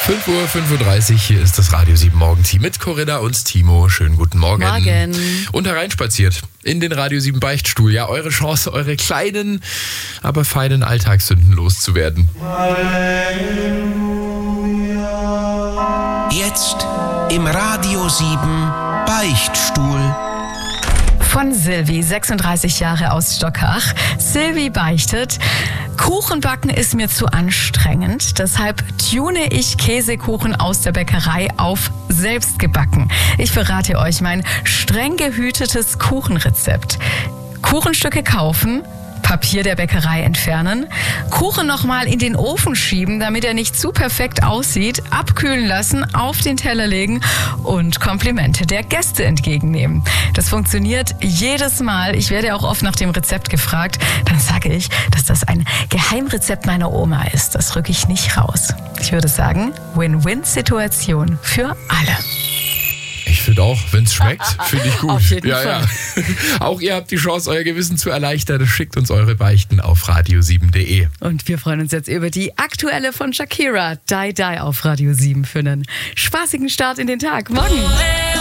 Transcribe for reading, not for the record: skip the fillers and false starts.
5:35 Uhr, hier ist das Radio 7 Morgenteam mit Corinna und Timo. Schönen guten Morgen. Morgen. Und hereinspaziert in den Radio 7 Beichtstuhl. Ja, eure Chance, eure kleinen, aber feinen Alltagssünden loszuwerden. Jetzt im Radio 7 Beichtstuhl. Von Silvi, 36 Jahre aus Stockach. Silvi beichtet: Kuchenbacken ist mir zu anstrengend, deshalb tune ich Käsekuchen aus der Bäckerei auf selbstgebacken. Ich verrate euch mein streng gehütetes Kuchenrezept. Kuchenstücke kaufen, Papier der Bäckerei entfernen, Kuchen nochmal in den Ofen schieben, damit er nicht zu perfekt aussieht, abkühlen lassen, auf den Teller legen und Komplimente der Gäste entgegennehmen. Das funktioniert jedes Mal. Ich werde auch oft nach dem Rezept gefragt. Dann sage ich, dass das ein Geheimrezept meiner Oma ist. Das rücke ich nicht raus. Ich würde sagen, Win-Win-Situation für alle. Ich finde auch, wenn es schmeckt, finde ich gut. Auf jeden ja, Fall. Ja. Auch ihr habt die Chance, euer Gewissen zu erleichtern. Schickt uns eure Beichten auf radio7.de. Und wir freuen uns jetzt über die aktuelle von Shakira, Die Die auf Radio 7 für einen spaßigen Start in den Tag. Morgen!